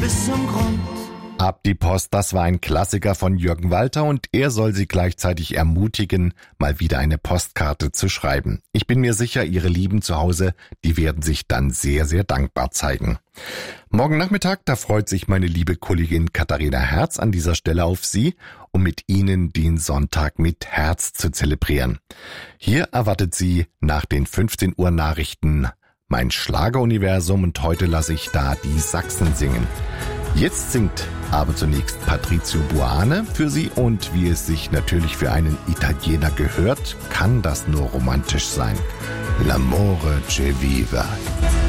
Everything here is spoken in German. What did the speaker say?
bis zum Grund. Ab die Post, das war ein Klassiker von Jürgen Walter und er soll Sie gleichzeitig ermutigen, mal wieder eine Postkarte zu schreiben. Ich bin mir sicher, Ihre Lieben zu Hause, die werden sich dann sehr, sehr dankbar zeigen. Morgen Nachmittag, da freut sich meine liebe Kollegin Katharina Herz an dieser Stelle auf Sie, um mit Ihnen den Sonntag mit Herz zu zelebrieren. Hier erwartet Sie nach den 15 Uhr Nachrichten mein Schlageruniversum und heute lasse ich da die Sachsen singen. Jetzt singt aber zunächst Patrizio Buane für Sie und wie es sich natürlich für einen Italiener gehört, kann das nur romantisch sein. L'amore che viva.